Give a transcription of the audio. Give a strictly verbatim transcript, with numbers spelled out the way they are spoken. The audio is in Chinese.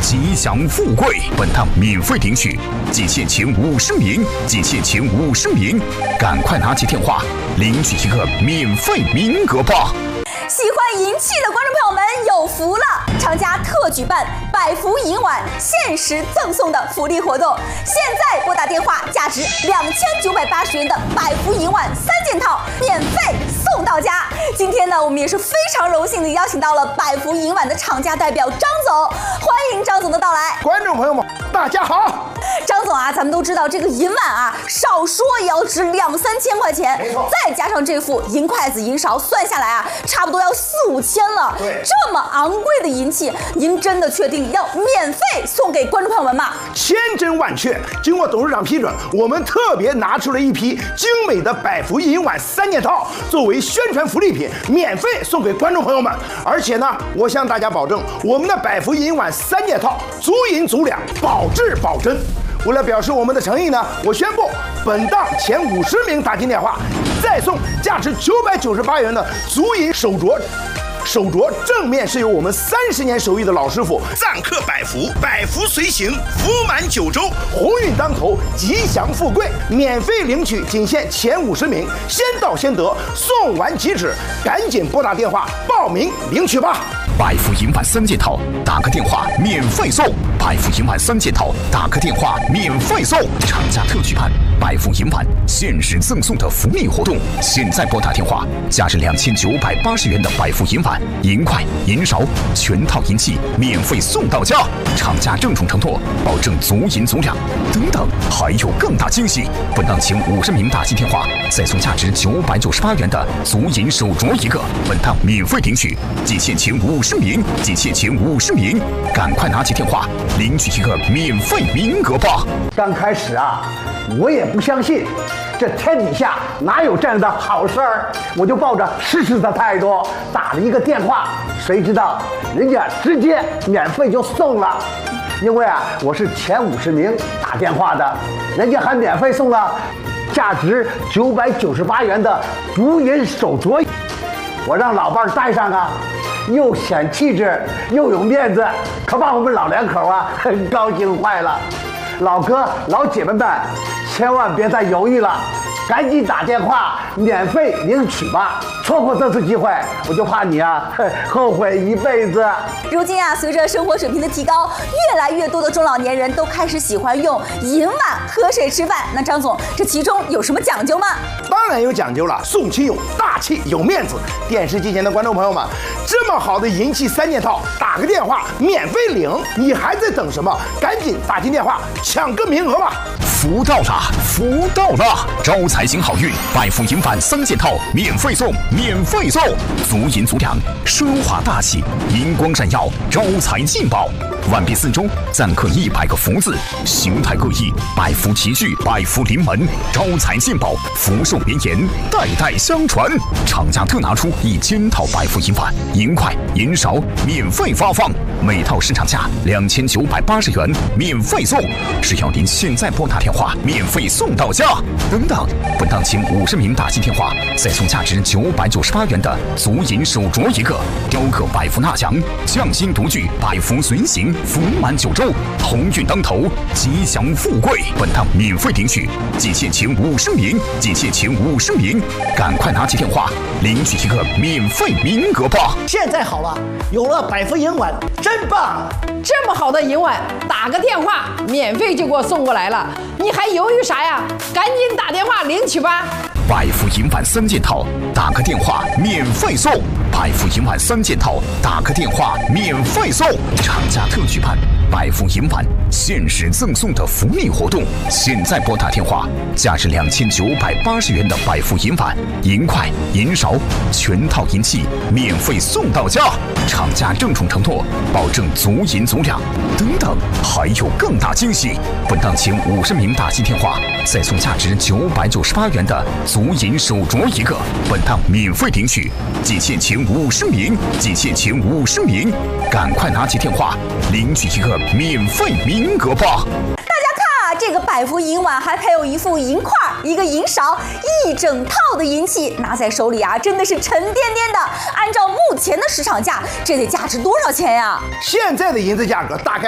吉祥富贵。本趟免费领取，仅限前五十名，仅限前五十名，赶快拿起电话领取一个免费名额吧！ 喜欢银器的观众朋友们有福了！厂家特举办百福银碗限时赠送的福利活动，现在拨打电话，价值两千九百八十元的百福银碗三件套免费送到家。今天呢，我们也是非常荣幸的邀请到了百福银碗的厂家代表张总，欢迎张总的到来。 观众朋友们，大家好。 张总啊，咱们都知道这个银碗啊，少说也要值两三千块钱， 没错， 再加上这副银筷子、银勺，算下来啊，差不多要四五千了。 对， 这么昂贵的银器，您真的确定要免费送给观众朋友们吗？ 千真万确，经过董事长批准，我们特别拿出了一批精美的百福银碗三件套，作为宣传福利品，免费送给观众朋友们。而且呢，我向大家保证，我们的百福银碗三件套足银足两，保质保真。为了表示我们的诚意呢，我宣布本档前五十名打进电话，再送价值九百九十八元的足银手镯。手镯正面是由我们三十年手艺的老师傅赞客百福，百福随行，福满九州，鸿运当头，吉祥富贵。免费领取，仅限前五十名，先到先得，送完即止，赶紧拨打电话报名领取吧。 百福银碗三件套，打个电话免费送。百福银碗三件套，打个电话免费送。厂家特举办百福银碗限时赠送的福利活动，现在拨打电话，价值两千九百八十元的百福银碗、银筷、银勺全套银器免费送到家。厂家郑重承诺，保证足银足两。等等，还有更大惊喜！本档前五十名打进电话，再送价值九百九十八元的足银手镯一个。本档免费领取，仅限前五十名，仅限前五十名，赶快拿起电话领取一个免费名额吧！ 刚开始啊，我也不相信，这天底下哪有这样的好事儿？我就抱着试试的态度打了一个电话，谁知道人家直接免费就送了。因为啊，我是前五十名打电话的，人家还免费送了价值九百九十八元的足银手镯，我让老伴儿戴上啊，又显气质又有面子，可把我们老两口啊高兴坏了。老哥老姐妹们，千万别再犹豫了，赶紧打电话免费领取吧！错过这次机会，我就怕你啊后悔一辈子。 如今啊，随着生活水平的提高，越来越多的中老年人都开始喜欢用银碗喝水吃饭。那张总，这其中有什么讲究吗？ 当然有讲究了，送亲友大气有面子。电视机前的观众朋友们，这么好的银器三件套，打个电话免费领，你还在等什么？赶紧打进电话抢个名额吧！ 福到了，福到了！招财进好运，百福银碗三件套免费送，免费送！足银足两，奢华大气，银光闪耀，招财进宝。碗壁四周錾刻一百个福字，形态各异，百福齐聚，百福临门，招财进宝，福寿绵延，代代相传。厂家特拿出一千套百福银碗、银筷、银勺免费发放，每套市场价两千九百八十元，免费送。只要您现在拨打电话，免费送到家。等等，本档前五十名打进电话，再送价值九百九十八元的足银手镯一个，雕刻百福纳祥，匠心独具，百福随行，福满九州，鸿运当头，吉祥富贵。本档免费领取，仅限前五十名，仅限前五十名，赶快拿起电话领取一个免费名额吧！ 现在好了，有了百福银碗，真棒！ 这么好的银碗，打个电话免费就给我送过来了，你还犹豫啥呀？赶紧打电话领取吧！ 百福银碗三件套，打个电话免费送。百福银碗三件套，打个电话免费送。厂家特举办百福银碗限时赠送的福利活动，现在拨打电话，价值两千九百八十元的百福银碗、银筷、银勺全套银器免费送到家。厂家郑重承诺，保证足银足两。等等，还有更大惊喜！本档前五十名打进电话，再送价值九百九十八元的足银手镯一个。本档免费领取，仅限前五十名，仅限前五十名，赶快拿起电话领取一个免费名额吧！ 大家看啊，这个百福银碗还配有一副银筷、一个银勺，一整套的银器，拿在手里啊，真的是沉甸甸的。按照目前的市场价，这得价值多少钱呀？ 现在的银子价格大概